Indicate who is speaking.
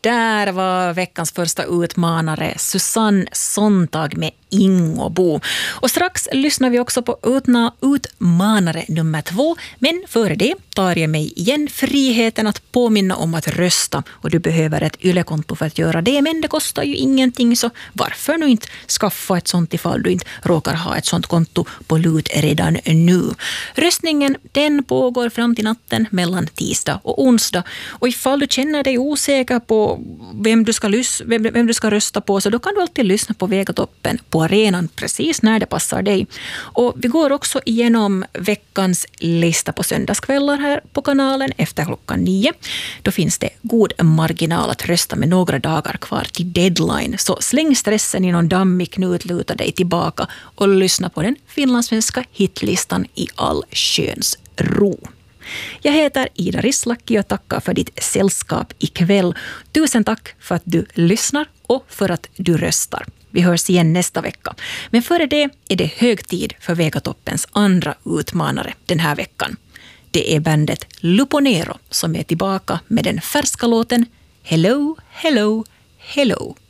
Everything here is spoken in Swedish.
Speaker 1: där var veckans första utmanare Susanne Sontag med Ingobo. Och strax lyssnar vi också på utmanare nummer 2. Men före det tar jag mig igen friheten att påminna om att rösta. Och du behöver ett YLE-konto för att göra det. Men det kostar ju ingenting, så varför nu inte skaffa ett sånt ifall du inte råkar ha ett sånt konto på lut redan nu. Röstningen den pågår fram till natten mellan tisdag och onsdag. Och ifall du känner dig osäker på vem du ska rösta på, så då kan du alltid lyssna på Vegatoppen på arenan precis när det passar dig. Och vi går också igenom veckans lista på söndagskvällar här på kanalen efter 9:00. Då finns det god marginal att rösta med några dagar kvar till deadline. Så släng stressen i någon dammig knut, luta dig tillbaka och lyssna på den finlandssvenska hitlistan i all sköns ro. Jag heter Ida Rislaki och tackar för ditt sällskap ikväll. Tusen tack för att du lyssnar och för att du röstar. Vi hörs igen nästa vecka. Men före det är det hög tid för Vegatoppens andra utmanare den här veckan. Det är bandet Luponero som är tillbaka med den färska låten Hello, Hello, Hello.